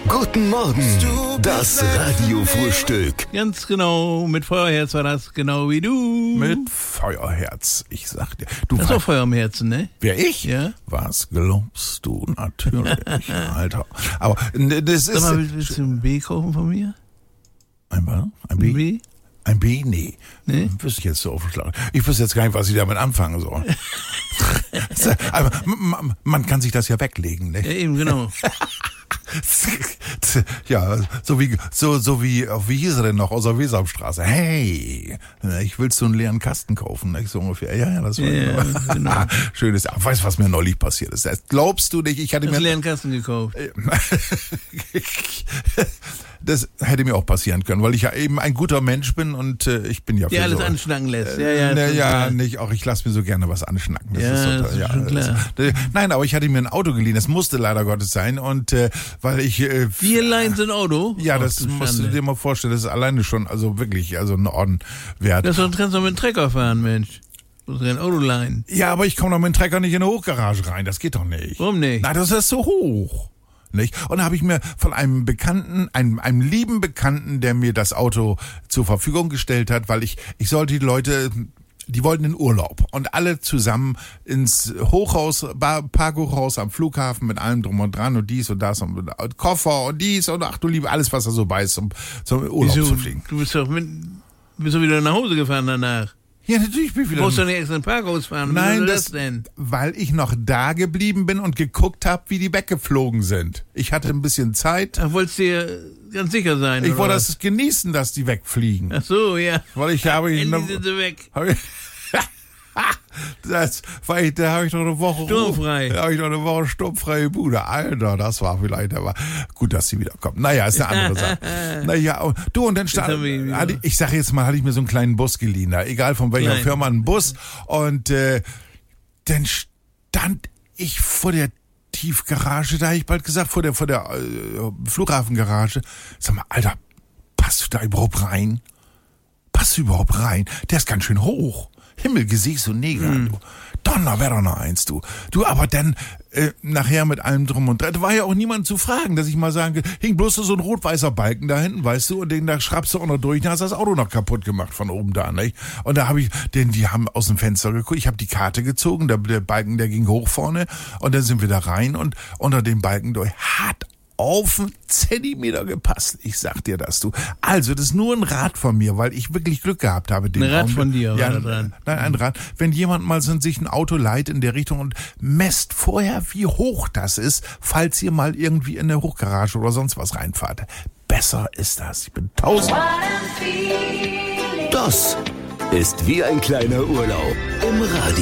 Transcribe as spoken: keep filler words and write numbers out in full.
Guten Morgen, das Radiofrühstück. Ganz genau, mit Feuerherz war das, genau wie du. Mit Feuerherz, ich sag dir. Du Hast auch Feuer im Herzen, ne? Wer, ich? Ja. Was glaubst du? Natürlich, Alter. Aber das ist... Sag mal, willst du ein B kaufen von mir? Ein was? Ein B? Ein B? Ein B? Nee. Nee? Wüsste ich jetzt so aufgeschlagen. Ich wüsste jetzt gar nicht, was ich damit anfangen soll. Aber man, man kann sich das ja weglegen, ne? Ja, eben, genau. Ja, so wie, so, so wie, wie hieß er denn noch aus der Wesamstraße? Hey, ich will so einen leeren Kasten kaufen, nicht so ungefähr. Ja, ja, das war Ja, genau. schönes. Weißt du, was mir neulich passiert ist? Das glaubst du nicht? Ich hatte Hast mir einen leeren Kasten gekauft. Das hätte mir auch passieren können, weil ich ja eben ein guter Mensch bin und äh, ich bin ja für Die alles so, anschnacken lässt. Ja, äh, ja, ne, ist ja, klar. nicht auch. Ich lasse mir so gerne was anschnacken. Das Ja, ist, so, das ist schon klar. Das, äh, nein, aber ich hatte mir ein Auto geliehen. Das musste leider Gottes sein und äh, weil ich äh, Wir leihen so ein Auto? ja, Ach, das du musst du Schande. dir mal vorstellen. Das ist alleine schon, also wirklich, also ein Orden wert. Das ist doch kannst du mit dem Trecker fahren, Mensch. Du musst dir ein Auto leihen. Ja, aber ich komme doch mit dem Trecker nicht in eine Hochgarage rein. Das geht doch nicht. Warum nicht? Na, das ist so hoch. Nicht? Und da habe ich mir von einem Bekannten, einem, einem lieben Bekannten, der mir das Auto zur Verfügung gestellt hat, weil ich, ich sollte die Leute, die wollten in Urlaub und alle zusammen ins Hochhaus, Bar- Parkhochhaus am Flughafen mit allem drum und dran und dies und das und Koffer und dies und ach du Liebe, alles was er so weiß, um zum Urlaub Wieso? zu fliegen. Du bist doch mit, bist doch wieder nach Hause gefahren danach. Ja, natürlich bin ich Du wieder. musst doch nicht extra in den Parkhaus fahren. Nein, Wieso das, das denn? weil ich noch da geblieben bin und geguckt habe, wie die weggeflogen sind. Ich hatte ein bisschen Zeit. Ach, wolltest du dir ganz sicher sein, Ich oder wollte was? das genießen, dass die wegfliegen. Ach so, ja. Weil ich habe ich, Endlich sind sie weg. habe ich das, weil ich, da habe ich noch eine Woche Sturmfrei. Da habe ich noch eine Woche sturmfreie Bude. Alter, das war vielleicht, aber gut, dass sie wiederkommt. Naja, ist eine andere Sache. Naja, und, du, und dann stand, haben wir ihn wieder. hatte, ich, ich sage jetzt mal, hatte ich mir so einen kleinen Bus geliehen, da, egal von welcher Klein. Firma, einen Bus. Und äh, dann stand ich vor der Tiefgarage, da habe ich bald gesagt, vor der, vor der äh, Flughafengarage. Sag mal, Alter, passt du da überhaupt rein? Passt du überhaupt rein? Der ist ganz schön hoch. Himmel, Gesicht und Neger, Hm. du. Donner, wäre doch noch eins, du. Du, aber dann äh, nachher mit allem drum und dran. Da war ja auch niemand zu fragen, dass ich mal sagen kann, hing bloß so ein rot-weißer Balken da hinten, weißt du, und den da schraubst du auch noch durch, dann hast du das Auto noch kaputt gemacht von oben da, nicht? Und da habe ich, denn die haben aus dem Fenster geguckt, ich habe die Karte gezogen, der, der Balken, der ging hoch vorne und dann sind wir da rein und unter dem Balken durch hat auf einen Zentimeter gepasst. Ich sag dir das, du. Also, das ist nur ein Rat von mir, weil ich wirklich Glück gehabt habe. Den Ein Rat Raum- von dir, ja, war da dran. Nein, ein Rat. Wenn jemand mal so sich ein Auto leiht in der Richtung und messt vorher, wie hoch das ist, falls ihr mal irgendwie in eine Hochgarage oder sonst was reinfahrt. Besser ist das. Ich bin tausend. Das ist wie ein kleiner Urlaub im Radio.